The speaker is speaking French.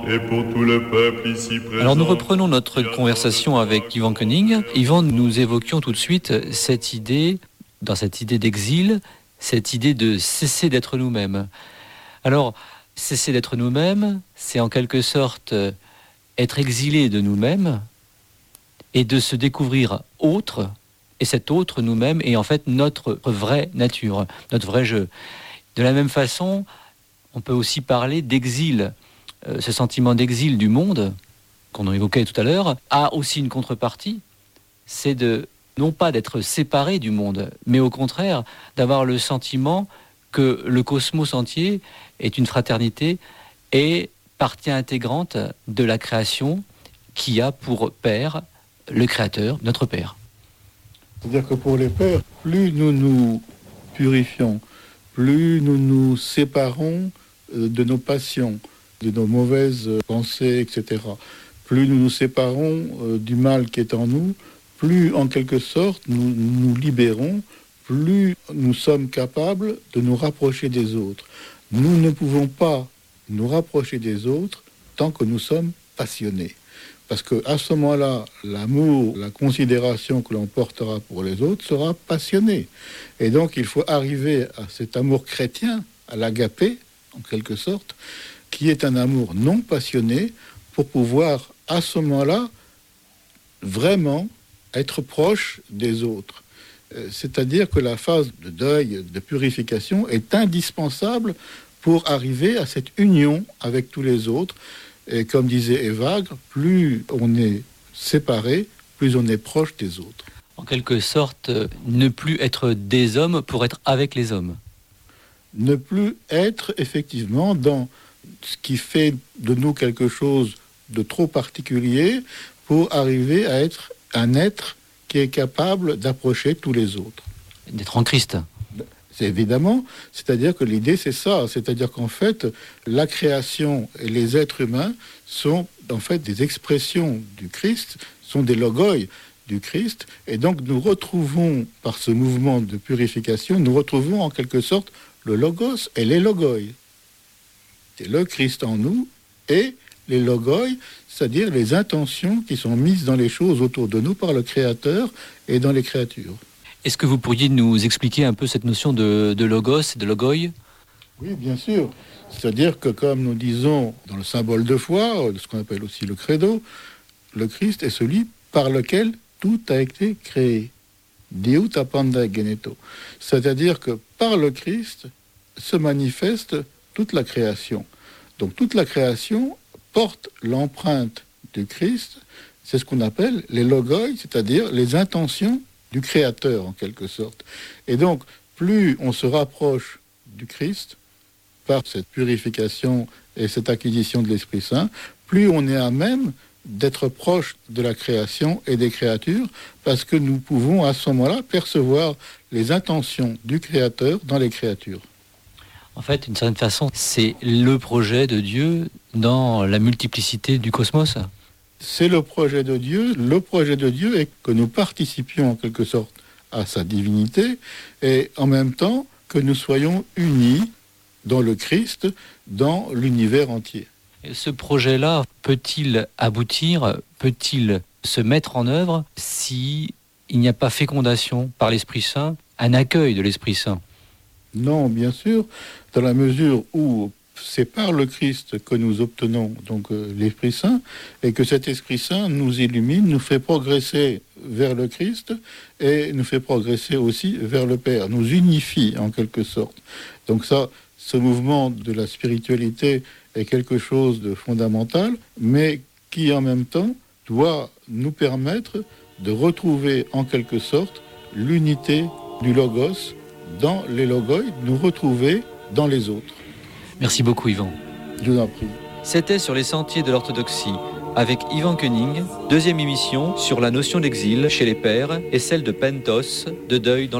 et pour tout le peuple ici présent. Alors nous reprenons notre conversation avec Ivan Koenig. Ivan, nous évoquions tout de suite cette idée, dans cette idée d'exil, cette idée de cesser d'être nous-mêmes. Alors, cesser d'être nous-mêmes, c'est en quelque sorte être exilé de nous-mêmes et de se découvrir autre. Et cet autre nous-mêmes est en fait notre vraie nature, notre vrai jeu. De la même façon, on peut aussi parler d'exil. Ce sentiment d'exil du monde, qu'on évoquait tout à l'heure, a aussi une contrepartie. C'est non pas d'être séparé du monde, mais au contraire d'avoir le sentiment que le cosmos entier est une fraternité et partie intégrante de la création qui a pour père le Créateur, notre Père. C'est-à-dire que pour les pères, plus nous nous purifions, plus nous nous séparons de nos passions, de nos mauvaises pensées, etc., plus nous nous séparons du mal qui est en nous, plus en quelque sorte nous nous libérons, plus nous sommes capables de nous rapprocher des autres. Nous ne pouvons pas nous rapprocher des autres tant que nous sommes passionnés. Parce qu'à ce moment-là, l'amour, la considération que l'on portera pour les autres sera passionnée. Et donc il faut arriver à cet amour chrétien, à l'agapé, en quelque sorte, qui est un amour non passionné, pour pouvoir, à ce moment-là, vraiment être proche des autres. C'est-à-dire que la phase de deuil, de purification, est indispensable pour arriver à cette union avec tous les autres. Et comme disait Evagre, plus on est séparé, plus on est proche des autres. En quelque sorte, ne plus être des hommes pour être avec les hommes. Ne plus être effectivement dans ce qui fait de nous quelque chose de trop particulier pour arriver à être un être qui est capable d'approcher tous les autres. D'être en Christ. C'est évidemment, c'est-à-dire que l'idée c'est ça, c'est-à-dire qu'en fait la création et les êtres humains sont en fait des expressions du Christ, sont des logoi du Christ, et donc nous retrouvons par ce mouvement de purification, nous retrouvons en quelque sorte le logos et les logoi. C'est le Christ en nous et les logoi, c'est-à-dire les intentions qui sont mises dans les choses autour de nous par le Créateur et dans les créatures. Est-ce que vous pourriez nous expliquer un peu cette notion de logos et de logoi ? Oui, bien sûr. C'est-à-dire que, comme nous disons dans le symbole de foi, ce qu'on appelle aussi le credo, le Christ est celui par lequel tout a été créé. Deut appanda geneto. C'est-à-dire que par le Christ se manifeste toute la création. Donc toute la création porte l'empreinte du Christ, c'est ce qu'on appelle les logoi, c'est-à-dire les intentions du Créateur en quelque sorte. Et donc, plus on se rapproche du Christ par cette purification et cette acquisition de l'Esprit Saint, plus on est à même d'être proche de la création et des créatures, parce que nous pouvons à ce moment-là percevoir les intentions du Créateur dans les créatures. En fait, d'une certaine façon, c'est le projet de Dieu dans la multiplicité du cosmos. C'est le projet de Dieu. Le projet de Dieu est que nous participions en quelque sorte à sa divinité et en même temps que nous soyons unis dans le Christ, dans l'univers entier. Et ce projet-là peut-il aboutir, peut-il se mettre en œuvre si il n'y a pas fécondation par l'Esprit Saint, un accueil de l'Esprit Saint ? Non, bien sûr, dans la mesure où c'est par le Christ que nous obtenons donc l'Esprit Saint, et que cet Esprit Saint nous illumine, nous fait progresser vers le Christ, et nous fait progresser aussi vers le Père, nous unifie en quelque sorte. Donc ça, ce mouvement de la spiritualité est quelque chose de fondamental, mais qui en même temps doit nous permettre de retrouver en quelque sorte l'unité du Logos dans les logoi, nous retrouver dans les autres. Merci beaucoup Yvan. Je vous en prie. C'était Sur les sentiers de l'orthodoxie avec Ivan Koenig, deuxième émission sur la notion d'exil chez les pères et celle de pentos, de deuil dans